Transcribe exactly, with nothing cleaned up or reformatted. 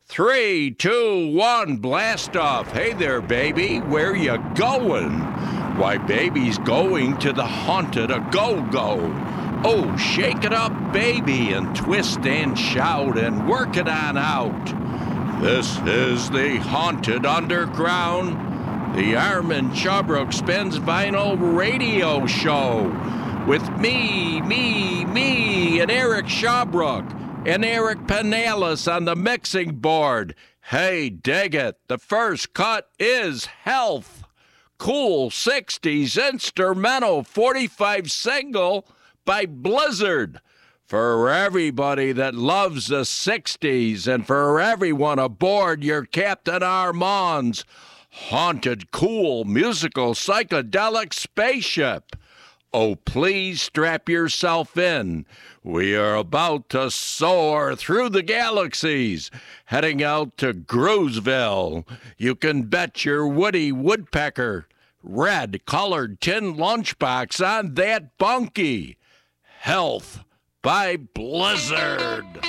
Three, two, one, blast off. Hey there, baby, where you going? Why, baby's going to the haunted a-go-go. Oh, shake it up, baby, and twist and shout and work it on out. This is the Haunted Underground, the Armin Shabrook Spins Vinyl Radio Show with me, me, me, and Eric Shabrook. And Eric Pinellas on the mixing board. Hey, dig it. The first cut is Health. Cool sixties instrumental forty-five single by Blizzard. For everybody that loves the sixties and for everyone aboard your Captain Armand's haunted, cool, musical, psychedelic spaceship. Oh, please strap yourself in. We are about to soar through the galaxies, heading out to Groovesville. You can bet your Woody Woodpecker red-colored tin lunchbox on that bunkie. Health by Blizzard.